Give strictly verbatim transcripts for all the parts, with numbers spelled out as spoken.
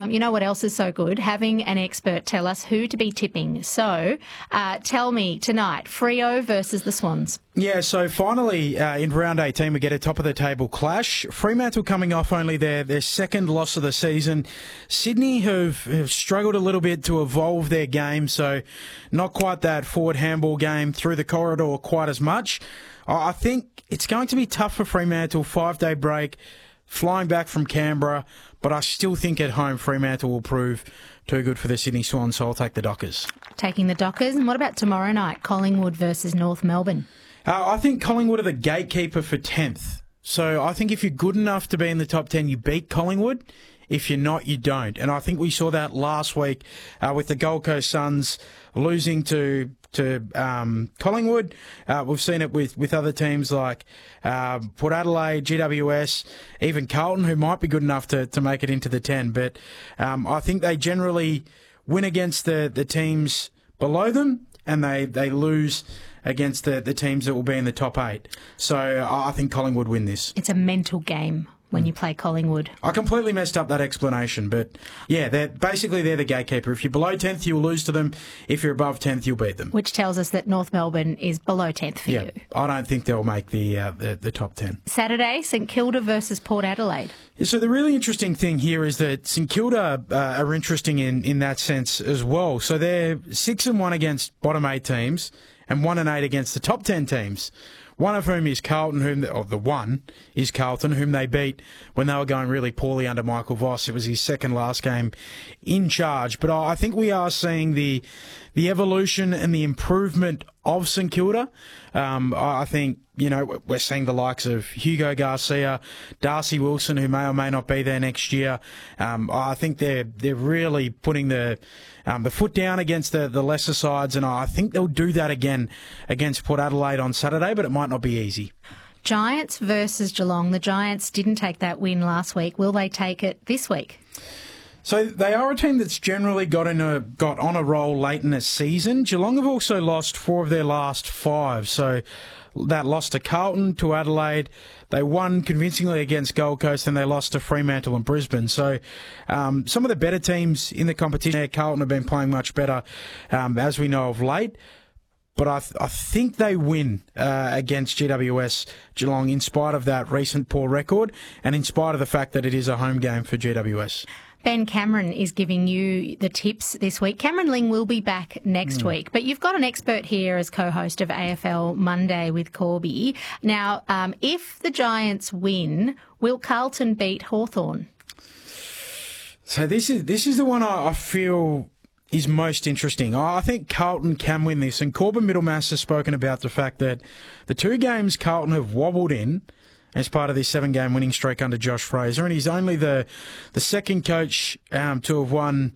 You know what else is so good? Having an expert tell us who to be tipping. So uh, tell me tonight, Freo versus the Swans. Yeah, so finally uh, in round eighteen we get a top-of-the-table clash. Fremantle coming off only their, their second loss of the season. Sydney have, have struggled a little bit to evolve their game, so not quite that forward handball game through the corridor quite as much. I think it's going to be tough for Fremantle, five-day break, flying back from Canberra, but I still think at home Fremantle will prove too good for the Sydney Swans, so I'll take the Dockers. Taking the Dockers. And what about tomorrow night, Collingwood versus North Melbourne? Uh, I think Collingwood are the gatekeeper for tenth. So I think if you're good enough to be in the top ten, you beat Collingwood. If you're not, you don't. And I think we saw that last week uh, with the Gold Coast Suns losing to to um, Collingwood. Uh, we've seen it with, with other teams like uh, Port Adelaide, G W S, even Carlton, who might be good enough to, to make it into the ten. But um, I think they generally win against the, the teams below them, and they, they lose against the, the teams that will be in the top eight. So I think Collingwood win this. It's a mental game when you play Collingwood. I completely messed up that explanation, but yeah, they're basically they're the gatekeeper. If you're below tenth, you'll lose to them. If you're above tenth, you'll beat them. Which tells us that North Melbourne is below tenth for yeah, you. I don't think they'll make the, uh, the the top ten. Saturday, St Kilda versus Port Adelaide. Yeah, so the really interesting thing here is that St Kilda uh, are interesting in, in that sense as well. So they're six and one against bottom eight teams and one and eight against the top ten teams. One of whom is Carlton, whom or the one is Carlton, whom they beat when they were going really poorly under Michael Voss. It was his second last game in charge. But I think we are seeing the the evolution and the improvement of St Kilda. Um, I think, you know, we're seeing the likes of Hugo Garcia, Darcy Wilson, who may or may not be there next year. Um, I think they're they're really putting the um, the foot down against the, the lesser sides, and I think they'll do that again against Port Adelaide on Saturday, but it might not be easy. Giants versus Geelong. The Giants didn't take that win last week. Will they take it this week? So they are a team that's generally got in a got on a roll late in the season. Geelong have also lost four of their last five. So that loss to Carlton, to Adelaide. They won convincingly against Gold Coast, and they lost to Fremantle and Brisbane. So um, some of the better teams in the competition there, Carlton have been playing much better, um, as we know of late. But I, th- I think they win uh, against G W S Geelong in spite of that recent poor record and in spite of the fact that it is a home game for G W S. Ben Cameron is giving you the tips this week. Cameron Ling will be back next mm. week, but you've got an expert here as co-host of A F L Monday with Corby. Now, um, if the Giants win, will Carlton beat Hawthorn? So this is this is the one I, I feel is most interesting. I think Carlton can win this, and Corbin Middlemass has spoken about the fact that the two games Carlton have wobbled in as part of this seven-game winning streak under Josh Fraser, and he's only the the second coach um, to have won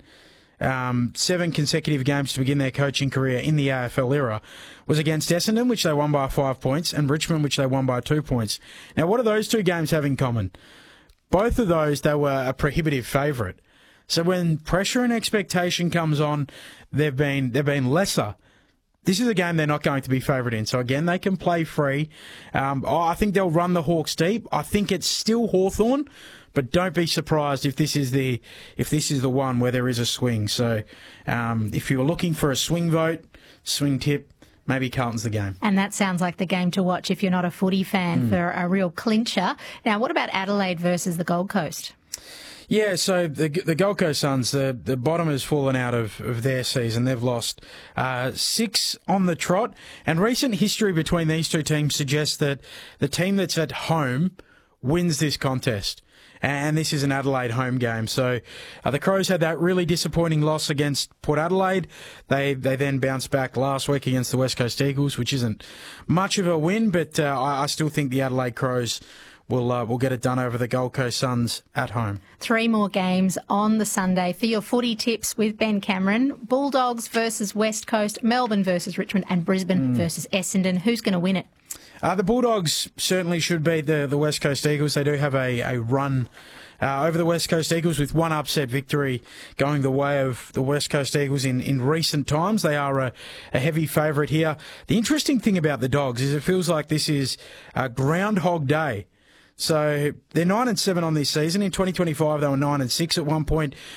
um, seven consecutive games to begin their coaching career in the A F L era, was against Essendon, which they won by five points, and Richmond, which they won by two points. Now, what do those two games have in common? Both of those, they were a prohibitive favourite. So when pressure and expectation comes on, they've been they've been lesser. This is a game they're not going to be favoured in. So, again, they can play free. Um, I think they'll run the Hawks deep. I think it's still Hawthorn, but don't be surprised if this is the if this is the one where there is a swing. So, um, if you were looking for a swing vote, swing tip, maybe Carlton's the game. And that sounds like the game to watch if you're not a footy fan mm. for a real clincher. Now, what about Adelaide versus the Gold Coast? Yeah, so the the Gold Coast Suns, the, the bottom has fallen out of, of their season. They've lost uh, six on the trot. And recent history between these two teams suggests that the team that's at home wins this contest. And this is an Adelaide home game. So uh, the Crows had that really disappointing loss against Port Adelaide. They they then bounced back last week against the West Coast Eagles, which isn't much of a win, but uh, I, I still think the Adelaide Crows We'll, uh, we'll get it done over the Gold Coast Suns at home. Three more games on the Sunday. For your footy tips with Ben Cameron, Bulldogs versus West Coast, Melbourne versus Richmond, and Brisbane mm. versus Essendon. Who's going to win it? Uh, the Bulldogs certainly should beat the, the West Coast Eagles. They do have a, a run uh, over the West Coast Eagles with one upset victory going the way of the West Coast Eagles in, in recent times. They are a, a heavy favourite here. The interesting thing about the Dogs is it feels like this is a Groundhog Day. So they're nine and seven on this season. In twenty twenty-five, they were nine and six at one point.